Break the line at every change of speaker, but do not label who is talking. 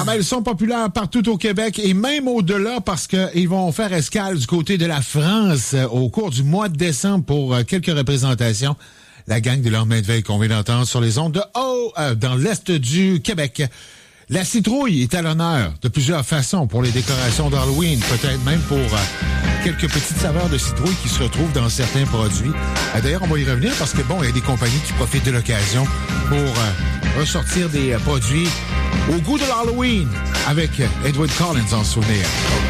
ben, ils sont populaires partout au Québec et même au-delà parce qu'ils vont faire escale du côté de la France au cours du mois de décembre pour quelques représentations. La gang de leur main de veille qu'on vient d'entendre sur les ondes de haut dans l'est du Québec. La citrouille est à l'honneur de plusieurs façons pour les décorations d'Halloween, peut-être même pour quelques petites saveurs de citrouille qui se retrouvent dans certains produits. D'ailleurs, on va y revenir parce que, bon, il y a des compagnies qui profitent de l'occasion pour ressortir des produits au goût de l'Halloween avec Edward Collins en souvenir.